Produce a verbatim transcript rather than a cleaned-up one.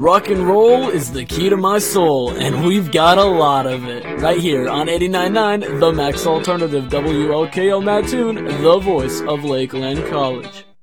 Rock and roll is the key to my soul, and we've got a lot of it. Right here on eighty-nine point nine, The Max Alternative, W L K L Mattoon, the voice of Lakeland College.